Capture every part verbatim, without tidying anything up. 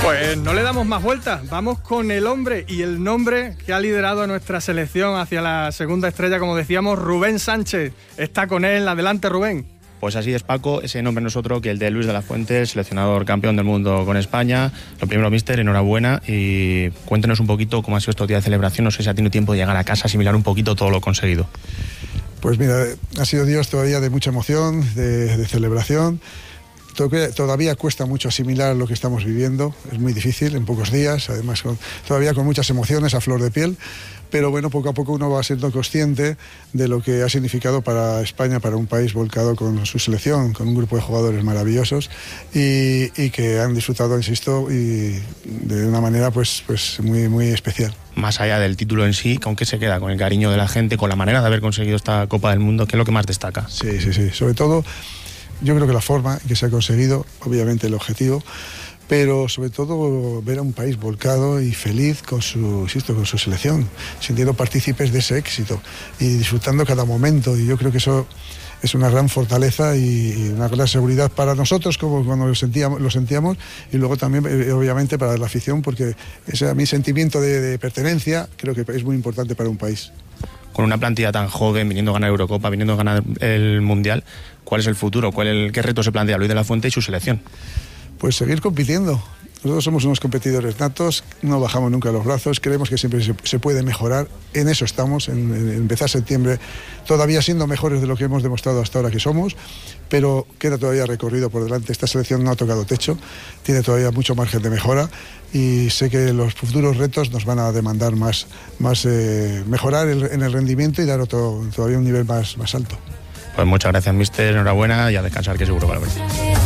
Pues no le damos más vueltas, vamos con el hombre y el nombre que ha liderado a nuestra selección hacia la segunda estrella, como decíamos, Rubén Sánchez. Está con él, adelante Rubén. Pues así es, Paco, ese nombre no es otro que el de Luis de la Fuente, seleccionador campeón del mundo con España. Lo primero, míster, enhorabuena, y cuéntenos un poquito cómo ha sido estos días de celebración. No sé si ha tenido tiempo de llegar a casa, asimilar un poquito todo lo conseguido. Pues mira, ha sido días todavía de mucha emoción, de, de celebración. Todavía cuesta mucho asimilar lo que estamos viviendo, es muy difícil en pocos días, además con, todavía con muchas emociones a flor de piel, pero bueno, poco a poco uno va siendo consciente de lo que ha significado para España, para un país volcado con su selección, con un grupo de jugadores maravillosos y, y que han disfrutado, insisto, y de una manera pues, pues muy, muy especial. Más allá del título en sí, ¿con qué se queda? ¿Con el cariño de la gente, con la manera de haber conseguido esta Copa del Mundo? ¿Qué es lo que más destaca? Sí, sí, sí, sobre todo yo creo que la forma en que se ha conseguido, obviamente el objetivo, pero sobre todo ver a un país volcado y feliz con su, insisto, con su selección, sintiendo partícipes de ese éxito y disfrutando cada momento, y yo creo que eso es una gran fortaleza y una gran seguridad para nosotros, como cuando lo sentíamos, lo sentíamos, y luego también obviamente para la afición, porque ese mi sentimiento de, de pertenencia creo que es muy importante para un país. Con una plantilla tan joven, viniendo a ganar Eurocopa, viniendo a ganar el Mundial, ¿cuál es el futuro? ¿Cuál el, ¿Qué reto se plantea Luis de la Fuente y su selección? Pues seguir compitiendo. Nosotros somos unos competidores natos, no bajamos nunca los brazos, creemos que siempre se, se puede mejorar, en eso estamos, en, en empezar septiembre todavía siendo mejores de lo que hemos demostrado hasta ahora que somos, pero queda todavía recorrido por delante. Esta selección no ha tocado techo, tiene todavía mucho margen de mejora y sé que los futuros retos nos van a demandar más, más eh, mejorar el, en el rendimiento y dar otro, todavía un nivel más, más alto. Pues muchas gracias, míster, enhorabuena y a descansar, que seguro para ver.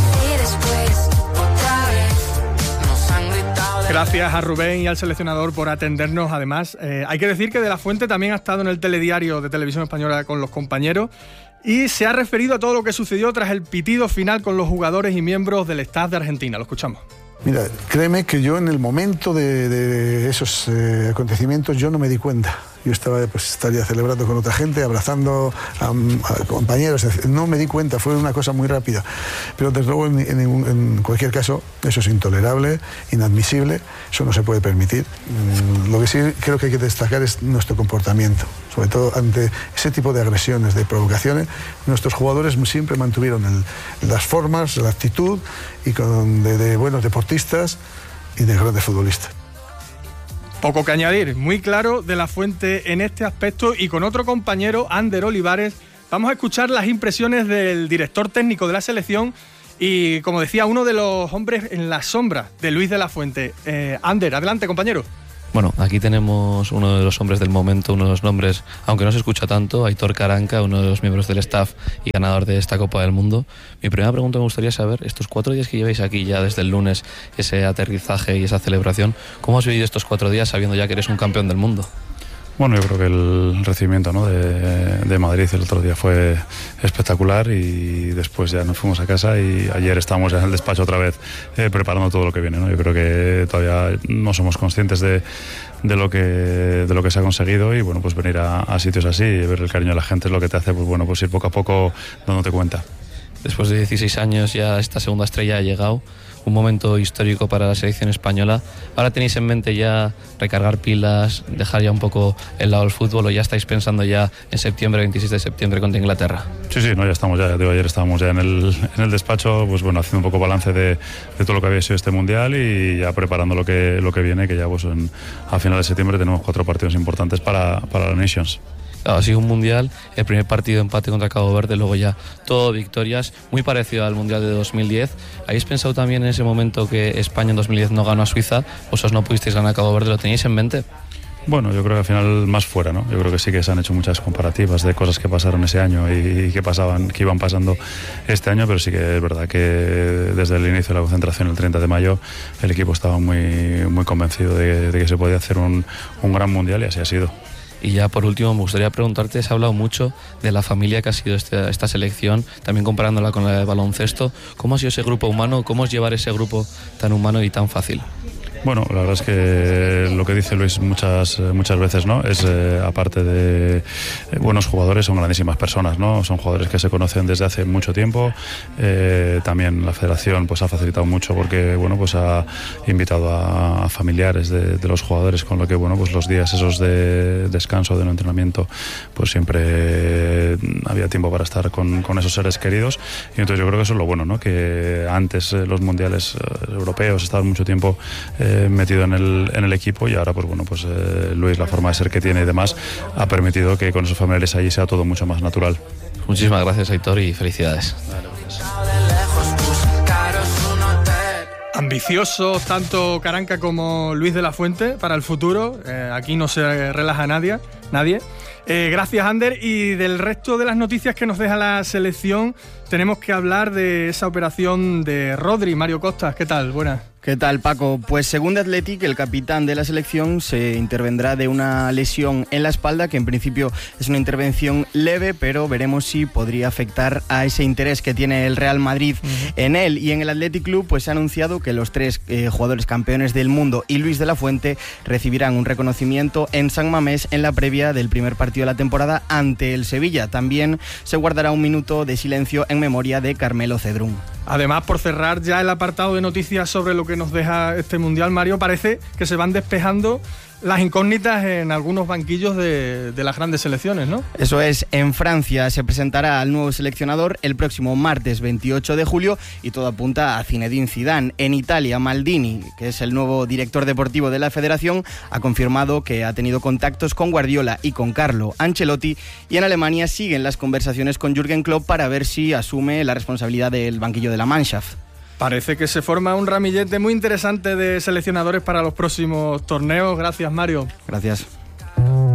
Gracias a Rubén y al seleccionador por atendernos. Además, eh, hay que decir que De la Fuente también ha estado en el telediario de Televisión Española con los compañeros y se ha referido a todo lo que sucedió tras el pitido final con los jugadores y miembros del staff de Argentina. Lo escuchamos. Mira, créeme que yo en el momento de, de esos eh, acontecimientos yo no me di cuenta. Yo estaba, pues estaría celebrando con otra gente, abrazando a, a compañeros. No me di cuenta, fue una cosa muy rápida. Pero desde luego, en, en, en cualquier caso, eso es intolerable, inadmisible, eso no se puede permitir. Lo que sí creo que hay que destacar es nuestro comportamiento, sobre todo ante ese tipo de agresiones, de provocaciones. Nuestros jugadores siempre mantuvieron el, las formas, la actitud y con, de, de buenos deportistas y de grandes futbolistas. Poco que añadir, muy claro De la Fuente en este aspecto, y con otro compañero, Ander Olivares, vamos a escuchar las impresiones del director técnico de la selección y, como decía, uno de los hombres en la sombra de Luis de la Fuente. Eh, Ander, adelante, compañero. Bueno, aquí tenemos uno de los hombres del momento, uno de los nombres, aunque no se escucha tanto, Aitor Karanka, uno de los miembros del staff y ganador de esta Copa del Mundo. Mi primera pregunta me gustaría saber, estos cuatro días que lleváis aquí ya desde el lunes, ese aterrizaje y esa celebración, ¿cómo has vivido estos cuatro días sabiendo ya que eres un campeón del mundo? Bueno, yo creo que el recibimiento, ¿no?, de, de Madrid el otro día fue espectacular y después ya nos fuimos a casa y ayer estábamos ya en el despacho otra vez eh, preparando todo lo que viene, ¿no? Yo creo que todavía no somos conscientes de, de, lo que, de lo que se ha conseguido y bueno, pues venir a, a sitios así y ver el cariño de la gente es lo que te hace, pues bueno, pues ir poco a poco dándote cuenta. Después de dieciséis años ya esta segunda estrella ha llegado, un momento histórico para la selección española. ¿Ahora tenéis en mente ya recargar pilas, dejar ya un poco el lado del fútbol o ya estáis pensando ya en septiembre, veintiséis de septiembre contra Inglaterra? Sí, sí, no, ya estamos, ya, digo, ayer estábamos ya en el, en el despacho, pues bueno, haciendo un poco balance de, de todo lo que había sido este Mundial y ya preparando lo que, lo que viene, que ya pues en, a final de septiembre tenemos cuatro partidos importantes para, para la Nations. Ha sido un mundial, el primer partido empate contra Cabo Verde, luego ya todo victorias, muy parecido al mundial de dos mil diez. ¿Habéis pensado también en ese momento que España en dos mil diez no ganó a Suiza? ¿Vosotros no pudisteis ganar a Cabo Verde? ¿Lo teníais en mente? Bueno, yo creo que al final más fuera, ¿no? Yo creo que sí que se han hecho muchas comparativas de cosas que pasaron ese año y, y que pasaban, que iban pasando este año, pero sí que es verdad que desde el inicio de la concentración el treinta de mayo el equipo estaba muy, muy convencido de, de que se podía hacer un, un gran mundial y así ha sido. Y ya por último me gustaría preguntarte, se ha hablado mucho de la familia que ha sido esta, esta selección, también comparándola con la de baloncesto. ¿Cómo ha sido ese grupo humano? ¿Cómo es llevar ese grupo tan humano y tan fácil? Bueno, la verdad es que lo que dice Luis muchas muchas veces, ¿no? Es eh, aparte de eh, buenos jugadores, son grandísimas personas, ¿no? Son jugadores que se conocen desde hace mucho tiempo. Eh, también la Federación pues ha facilitado mucho porque bueno pues ha invitado a, a familiares de, de los jugadores, con lo que bueno pues los días esos de descanso, de no entrenamiento, pues siempre había tiempo para estar con, con esos seres queridos. Y entonces yo creo que eso es lo bueno, ¿no? Que antes eh, los mundiales eh, europeos estaban mucho tiempo eh, metido en el, en el equipo, y ahora pues bueno pues eh, Luis, la forma de ser que tiene y demás, ha permitido que con esos familiares allí sea todo mucho más natural. Muchísimas gracias, Aitor, y felicidades. Ambiciosos tanto Caranca como Luis de la Fuente para el futuro. Eh, aquí no se relaja nadie. nadie. Eh, gracias, Ander. Y del resto de las noticias que nos deja la selección, tenemos que hablar de esa operación de Rodri. Mario Costas, ¿qué tal? Buenas. ¿Qué tal, Paco? Pues según The Athletic, el capitán de la selección se intervendrá de una lesión en la espalda, que en principio es una intervención leve, pero veremos si podría afectar a ese interés que tiene el Real Madrid uh-huh. en él. Y en el Athletic Club pues se ha anunciado que los tres eh, jugadores campeones del mundo y Luis de la Fuente recibirán un reconocimiento en San Mamés en la previa del primer partido de la temporada ante el Sevilla. También se guardará un minuto de silencio en memoria de Carmelo Cedrún. Además, por cerrar ya el apartado de noticias sobre lo que nos deja este Mundial, Mario, parece que se van despejando las incógnitas en algunos banquillos de, de las grandes selecciones, ¿no? Eso es, en Francia se presentará al nuevo seleccionador el próximo martes veintiocho de julio y todo apunta a Zinedine Zidane. En Italia, Maldini, que es el nuevo director deportivo de la federación, ha confirmado que ha tenido contactos con Guardiola y con Carlo Ancelotti, y en Alemania siguen las conversaciones con Jürgen Klopp para ver si asume la responsabilidad del banquillo de la Mannschaft. Parece que se forma un ramillete muy interesante de seleccionadores para los próximos torneos. Gracias, Mario. Gracias.